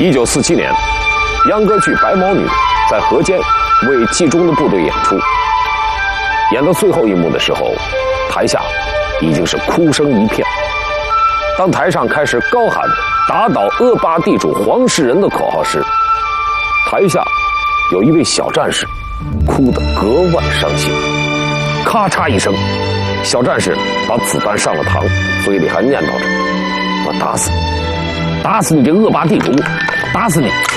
1947年，秧歌剧《白毛女》在河间为冀中的部队演出。演到最后一幕的时候，台下已经是哭声一片。当台上开始高喊“打倒恶霸地主黄世仁”的口号时，台下有一位小战士哭得格外伤心。咔嚓一声，小战士把子弹上了膛，嘴里还念叨着：“我打死你，打死你这恶霸地主，打死你！”